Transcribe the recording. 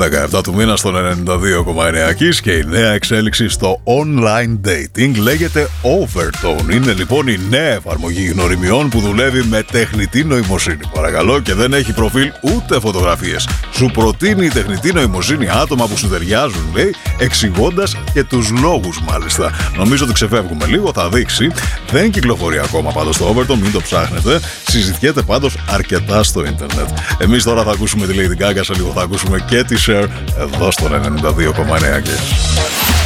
17 του μήνα στον 92,9 Kiss και η νέα εξέλιξη στο online dating λέγεται Overtone. Είναι λοιπόν η νέα εφαρμογή γνωριμιών που δουλεύει με τεχνητή νοημοσύνη. Παρακαλώ, και δεν έχει προφίλ ούτε φωτογραφίες. Σου προτείνει η τεχνητή νοημοσύνη άτομα που σου ταιριάζουν, λέει, εξηγώντας και τους λόγους μάλιστα. Νομίζω ότι ξεφεύγουμε λίγο, θα δείξει. Δεν κυκλοφορεί ακόμα πάντως το Overtone, μην το ψάχνετε. Συζητιέται πάντως αρκετά στο ίντερνετ. Εμείς τώρα θα ακούσουμε τη Lady Gaga, σε λίγο θα ακούσουμε και τη Cher εδώ στον 92,9 Kiss.